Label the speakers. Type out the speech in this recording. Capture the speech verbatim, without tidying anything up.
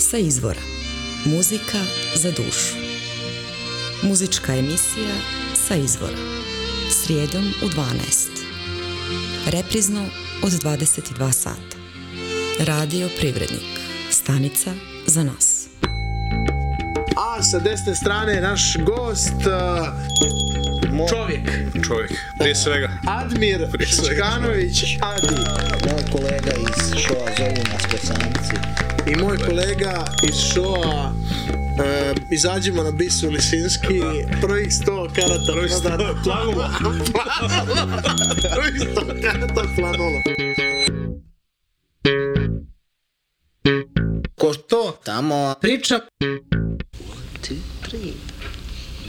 Speaker 1: Sa izvora. Muzika za dušu. Muzička emisija Sa izvora. Srijedom u dvanaest. Reprizno od dvadeset dva sata. Radio Privrednik. Stanica za nas.
Speaker 2: A sa desne strane je naš gost, uh,
Speaker 3: Mo...
Speaker 2: čovjek.
Speaker 3: Čovjek, prije svega.
Speaker 2: Admir Čkanović, Adi.
Speaker 4: Moj kolega iz šoa zovu nas Bosanci.
Speaker 2: I moj kolega iz šoa, uh, izađimo na Bisu Lisinski, prvih sto karata planula. Prvih sto karata planula.
Speaker 4: Ko to tamo priča?